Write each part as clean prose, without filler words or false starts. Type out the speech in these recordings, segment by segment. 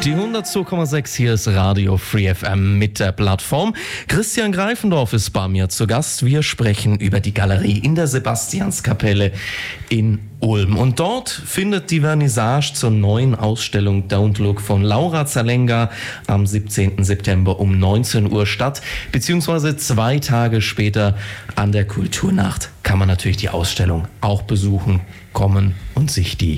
Die 102,6, hier ist Radio Free FM mit der Plattform. Christian Greifendorf ist bei mir zu Gast. Wir sprechen über die Galerie in der Sebastianskapelle in Ulm. Und dort findet die Vernissage zur neuen Ausstellung Don't Look von Laura Zerlenga am 17. September um 19 Uhr statt. Beziehungsweise 2 Tage später an der Kulturnacht kann man natürlich die Ausstellung auch besuchen, kommen und sich die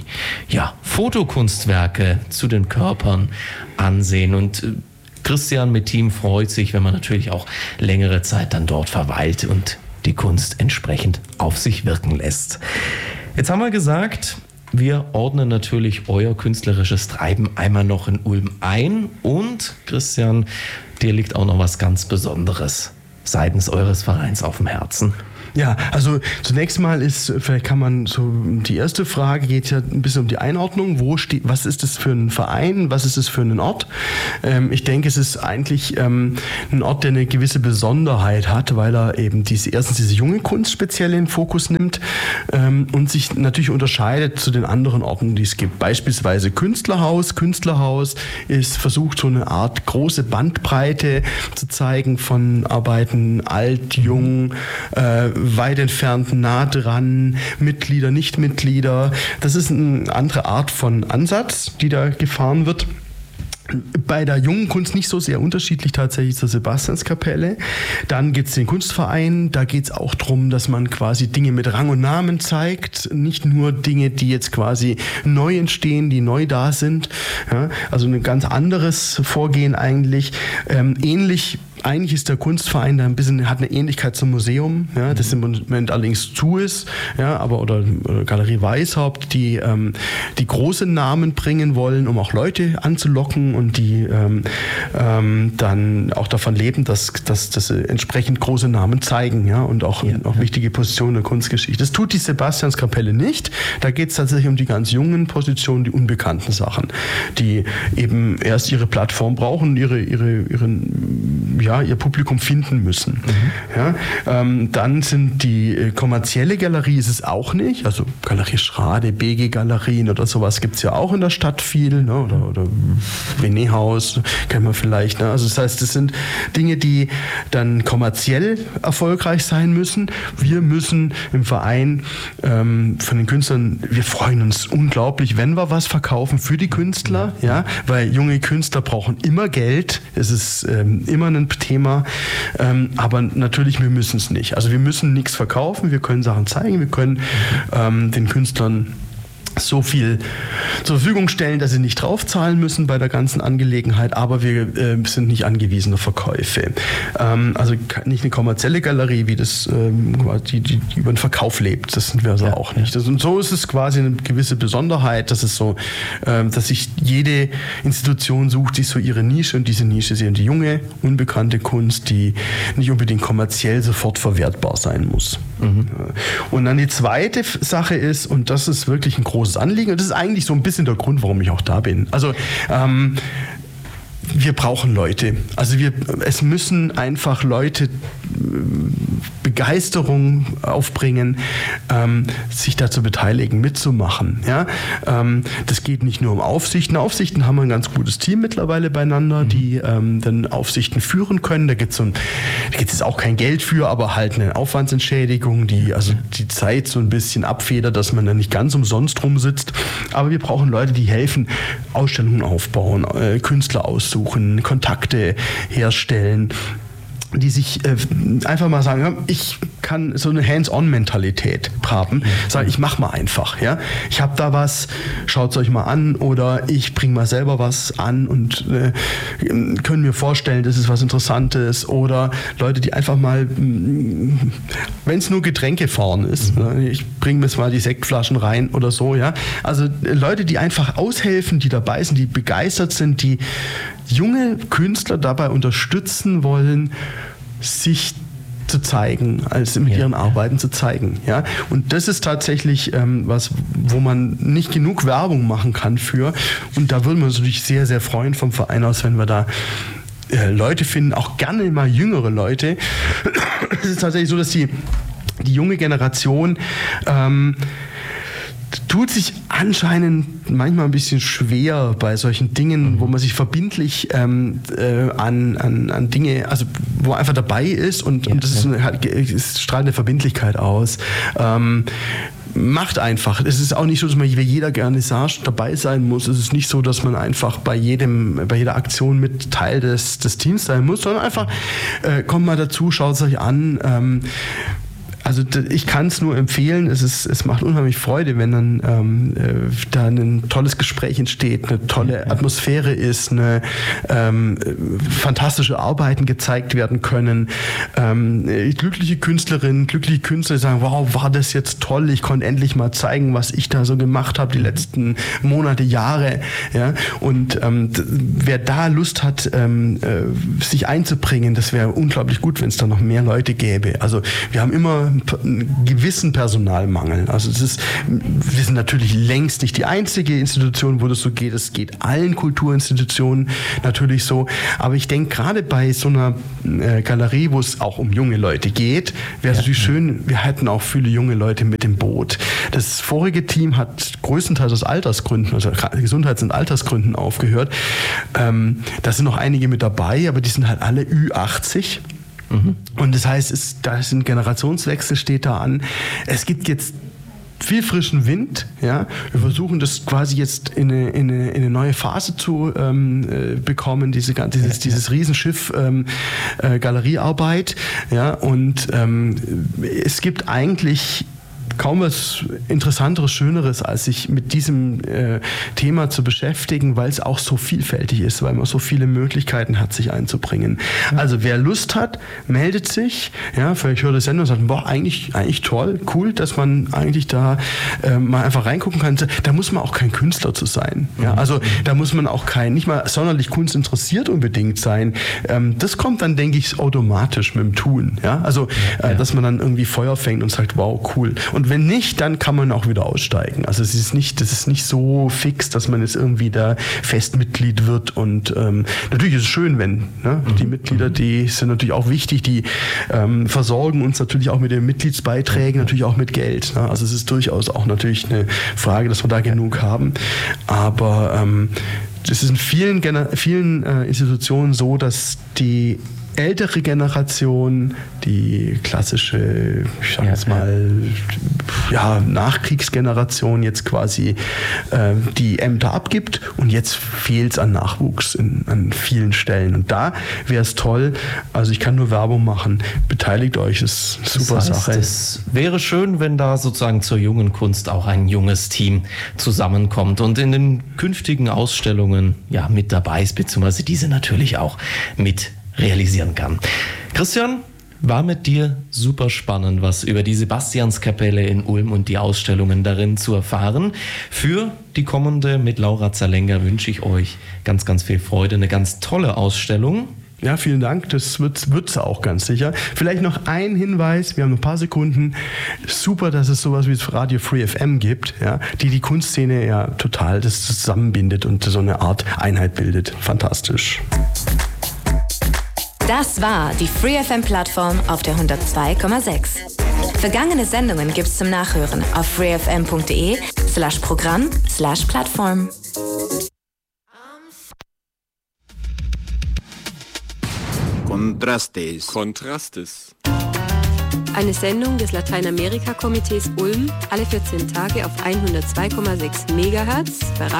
Fotokunstwerke zu den Körpern ansehen. Und Christian mit Team freut sich, wenn man natürlich auch längere Zeit dann dort verweilt und die Kunst entsprechend auf sich wirken lässt. Jetzt haben wir gesagt, wir ordnen natürlich euer künstlerisches Treiben einmal noch in Ulm ein. Und Christian, dir liegt auch noch was ganz Besonderes seitens eures Vereins auf dem Herzen. Ja, also zunächst mal vielleicht kann man so, die erste Frage geht ja ein bisschen um die Einordnung. Was ist es für ein Verein? Was ist es für ein Ort? Ich denke, es ist eigentlich ein Ort, der eine gewisse Besonderheit hat, weil er eben erstens diese junge Kunst speziell in den Fokus nimmt und sich natürlich unterscheidet zu den anderen Orten, die es gibt. Beispielsweise Künstlerhaus. Künstlerhaus ist versucht, so eine Art große Bandbreite zu zeigen von Arbeiten alt, jung, weit entfernt, nah dran, Mitglieder, Nicht-Mitglieder. Das ist eine andere Art von Ansatz, die da gefahren wird. Bei der jungen Kunst nicht so sehr unterschiedlich tatsächlich zur Sebastianskapelle. Dann gibt es den Kunstverein, da geht es auch darum, dass man quasi Dinge mit Rang und Namen zeigt, nicht nur Dinge, die jetzt quasi neu entstehen, die neu da sind. Ja, also ein ganz anderes Vorgehen eigentlich. Eigentlich ist der Kunstverein da hat eine Ähnlichkeit zum Museum, ja, das im Moment allerdings zu ist, ja, oder Galerie Weishaupt, die große Namen bringen wollen, um auch Leute anzulocken und die dann auch davon leben, dass entsprechend große Namen zeigen, ja, und auch wichtige Positionen der Kunstgeschichte. Das tut die Sebastianskapelle nicht. Da geht es tatsächlich um die ganz jungen Positionen, die unbekannten Sachen, die eben erst ihre Plattform brauchen, ihr Publikum finden müssen. Ja, dann sind die kommerzielle Galerie ist es auch nicht, also Galerie Schrade, BG-Galerien oder sowas gibt es ja auch in der Stadt viel, ne? oder René-Haus, kennt man vielleicht. Ne? Also das heißt, das sind Dinge, die dann kommerziell erfolgreich sein müssen. Wir müssen im Verein von den Künstlern, wir freuen uns unglaublich, wenn wir was verkaufen für die Künstler, ja, weil junge Künstler brauchen immer Geld, es ist immer ein Thema, aber natürlich, wir müssen es nicht. Also wir müssen nichts verkaufen, wir können Sachen zeigen, wir können den Künstlern so viel zur Verfügung stellen, dass sie nicht draufzahlen müssen bei der ganzen Angelegenheit, aber wir sind nicht angewiesen auf Verkäufe. Also nicht eine kommerzielle Galerie, wie das die über den Verkauf lebt. Das sind wir also auch nicht. Und so ist es quasi eine gewisse Besonderheit, dass es so, dass sich jede Institution sucht sich so ihre Nische und diese Nische ist eben die junge, unbekannte Kunst, die nicht unbedingt kommerziell sofort verwertbar sein muss. Und dann die zweite Sache ist, und das ist wirklich ein großes Anliegen, und das ist eigentlich so ein bisschen der Grund, warum ich auch da bin. Also wir brauchen Leute. Also es müssen einfach Leute Begeisterung aufbringen, sich da zu beteiligen, mitzumachen. Ja? Das geht nicht nur um Aufsichten. Aufsichten haben wir ein ganz gutes Team mittlerweile beieinander, die dann Aufsichten führen können. Da gibt es jetzt auch kein Geld für, aber halt eine Aufwandsentschädigung, die also die Zeit so ein bisschen abfedert, dass man da nicht ganz umsonst rumsitzt. Aber wir brauchen Leute, die helfen, Ausstellungen aufbauen, Künstler aussuchen, Kontakte herstellen, die sich einfach mal sagen, ich kann so eine Hands-on-Mentalität haben. Sagen, ich mach mal einfach. Ja? Ich habe da was, schaut es euch mal an, oder ich bringe mal selber was an und können mir vorstellen, das ist was Interessantes. Oder Leute, die einfach mal, wenn es nur Getränke fahren ist, ich bringe mir mal die Sektflaschen rein oder so. Ja? Also Leute, die einfach aushelfen, die dabei sind, die begeistert sind, die junge Künstler dabei unterstützen wollen, sich zu zeigen, als mit ihren Arbeiten zu zeigen. Ja? Und das ist tatsächlich was, wo man nicht genug Werbung machen kann für. Und da würden wir uns natürlich sehr, sehr freuen vom Verein aus, wenn wir da Leute finden, auch gerne mal jüngere Leute. Es ist tatsächlich so, dass die junge Generation tut sich anscheinend manchmal ein bisschen schwer bei solchen Dingen, wo man sich verbindlich an Dinge, also wo man einfach dabei ist und das ist es strahlt eine Verbindlichkeit aus. Macht einfach. Es ist auch nicht so, dass man bei jeder Vernissage dabei sein muss. Es ist nicht so, dass man einfach bei jeder Aktion mit Teil des Teams sein muss, sondern einfach kommt mal dazu, schaut es euch an. Also ich kann es nur empfehlen, es macht unheimlich Freude, wenn dann da ein tolles Gespräch entsteht, eine tolle Atmosphäre ist, eine fantastische Arbeiten gezeigt werden können. Glückliche Künstlerinnen, glückliche Künstler sagen, wow, war das jetzt toll, ich konnte endlich mal zeigen, was ich da so gemacht habe die letzten Monate, Jahre. Ja? Und wer da Lust hat, sich einzubringen, das wäre unglaublich gut, wenn es da noch mehr Leute gäbe. Also wir haben immer einen gewissen Personalmangel. Also wir sind natürlich längst nicht die einzige Institution, wo das so geht. Es geht allen Kulturinstitutionen natürlich so. Aber ich denke, gerade bei so einer Galerie, wo es auch um junge Leute geht, wäre es natürlich schön, wir hätten auch viele junge Leute mit im Boot. Das vorige Team hat größtenteils aus Altersgründen, also Gesundheits- und Altersgründen aufgehört. Da sind noch einige mit dabei, aber die sind halt alle Ü80. Und das heißt, da ist ein Generationswechsel steht da an. Es gibt jetzt viel frischen Wind. Ja? Wir versuchen das quasi jetzt in eine neue Phase zu bekommen, dieses Riesenschiff Galeriearbeit. Ja? Und es gibt eigentlich kaum was Interessanteres, Schöneres, als sich mit diesem Thema zu beschäftigen, weil es auch so vielfältig ist, weil man so viele Möglichkeiten hat, sich einzubringen. Also wer Lust hat, meldet sich. Ja, vielleicht hört die Sendung und sagt, boah, eigentlich toll, cool, dass man eigentlich da mal einfach reingucken kann. Da muss man auch kein Künstler zu sein. Ja, also da muss man auch nicht mal sonderlich kunstinteressiert unbedingt sein. Das kommt dann, denke ich, automatisch mit dem Tun. Ja, also dass man dann irgendwie Feuer fängt und sagt, wow, cool. Und wenn nicht, dann kann man auch wieder aussteigen. Also das ist nicht so fix, dass man jetzt irgendwie da Festmitglied wird. Und natürlich ist es schön, wenn die Mitglieder, die sind natürlich auch wichtig, die versorgen uns natürlich auch mit den Mitgliedsbeiträgen, natürlich auch mit Geld. Ne? Also es ist durchaus auch natürlich eine Frage, dass wir da genug haben. Aber es ist in vielen Institutionen so, dass die ältere Generation, die klassische, ich sage jetzt mal, Nachkriegsgeneration jetzt quasi die Ämter abgibt und jetzt fehlt es an Nachwuchs an vielen Stellen. Und da wäre es toll, also ich kann nur Werbung machen, beteiligt euch, das ist eine super Sache. Es wäre schön, wenn da sozusagen zur jungen Kunst auch ein junges Team zusammenkommt und in den künftigen Ausstellungen mit dabei ist, beziehungsweise diese natürlich auch mit realisieren kann. Christian, war mit dir super spannend, was über die Sebastianskapelle in Ulm und die Ausstellungen darin zu erfahren. Für die kommende mit Laura Zerlenga wünsche ich euch ganz, ganz viel Freude, eine ganz tolle Ausstellung. Ja, vielen Dank, das wird's auch ganz sicher. Vielleicht noch ein Hinweis, wir haben ein paar Sekunden. Super, dass es sowas wie das Radio Free FM gibt, die Kunstszene total das zusammenbindet und so eine Art Einheit bildet. Fantastisch. Das war die Free FM-Plattform auf der 102,6. Vergangene Sendungen gibt's zum Nachhören auf freefm.de/Programm/Plattform. Kontrastes. Eine Sendung des Lateinamerika-Komitees Ulm alle 14 Tage auf 102,6 MHz bei